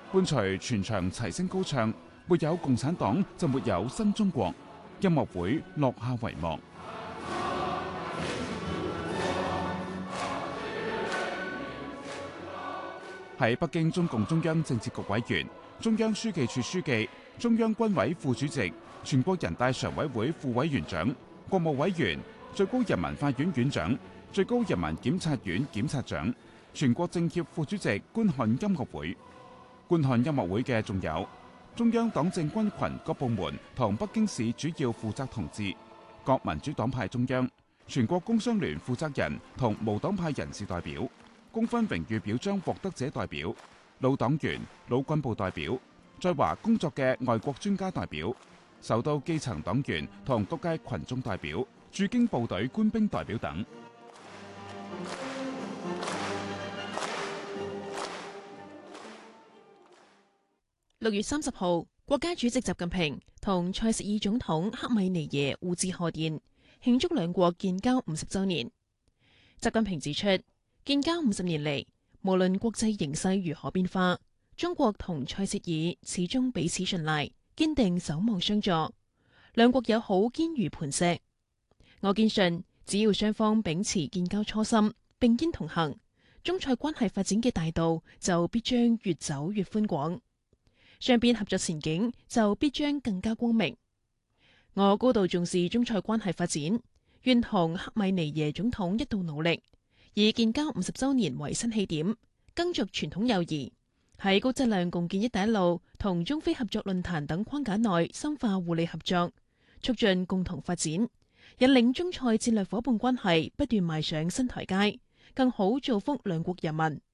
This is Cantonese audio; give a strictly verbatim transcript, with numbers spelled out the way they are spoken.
伴隨全場齊聲高唱，沒有共產黨就沒有新中國。音樂會落下帷幕。喺北京，中共中央政治局委員、中央書記處書記、中央軍委副主席、全國人大常委會副委員長、國務委員、最高人民法院院長、最高人民檢察院檢察長、全國政協副主席觀看音樂會。觀看音樂會嘅仲有中央黨政軍群各部門同北京市主要負責同志、各民主黨派中央、全國工商聯負責人同無黨派人士代表、功勳榮譽表彰獲得者代表、老黨員、老幹部代表、在華工作嘅外國專家代表、首都基層黨員同各界群眾代表、駐京部隊官兵代表等。 六月三十號，國家主席習近平同塞舌爾總統克米尼耶互致賀電，慶祝兩國建交五十週年。習近平指出，建交五十年嚟，無論國際形勢如何變化，中國同塞舌爾始終彼此信賴，堅定守望相助，兩國友好堅如磐石。我堅信，只要雙方秉持建交初心，並肩同行，中塞關係發展嘅大道就必將越走越寬廣，雙邊合作前景就必將更加光明。我高度重視中塞關係發展，願同克米尼耶總統一道努力，以建交五十週年為新起點，耕耘傳統友誼，喺高質量共建「一帶一路」同中非合作論壇等框架內深化互利合作，促進共同發展，引領中塞戰略夥伴關係不斷邁上新台階，更好造福兩國人民。